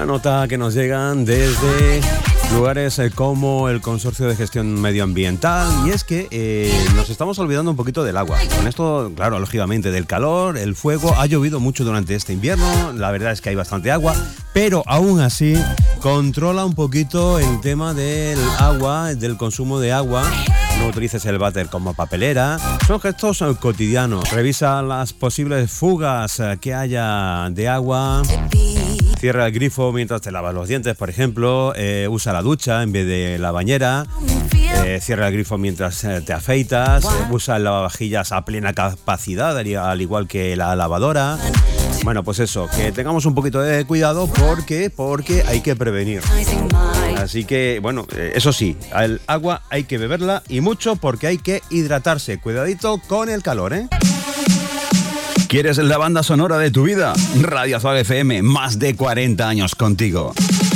Una nota que nos llegan desde lugares como el Consorcio de Gestión Medioambiental, y es que nos estamos olvidando un poquito del agua. Con esto, claro, lógicamente del calor, el fuego, ha llovido mucho durante este invierno, la verdad es que hay bastante agua, pero aún así controla un poquito el tema del agua, del consumo de agua. No utilices el váter como papelera. Son gestos cotidianos. Revisa las posibles fugas que haya de agua. Cierra el grifo mientras te lavas los dientes, por ejemplo. Usa la ducha en vez de la bañera. Cierra el grifo mientras te afeitas. Usa el lavavajillas a plena capacidad, al igual que la lavadora. Bueno, pues eso, que tengamos un poquito de cuidado porque hay que prevenir. Así que, bueno, eso sí, el agua hay que beberla y mucho porque hay que hidratarse. Cuidadito con el calor, ¿eh? ¿Quieres la banda sonora de tu vida? Radio Azul FM, más de 40 años contigo.